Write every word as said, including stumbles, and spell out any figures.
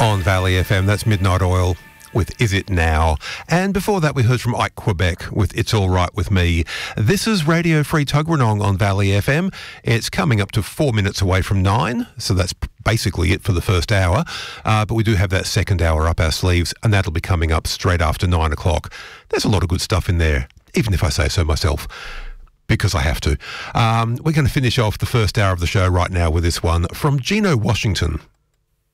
On Valley F M, that's Midnight Oil with Is It Now? And before that, we heard from Ike Quebec with It's All Right With Me. This is Radio Free Tuggeranong on Valley F M. It's coming up to four minutes away from nine, so that's basically it for the first hour. Uh, but we do have that second hour up our sleeves, and that'll be coming up straight after nine o'clock. There's a lot of good stuff in there, even if I say so myself, because I have to. Um, we're going to finish off the first hour of the show right now with this one from Geno Washington.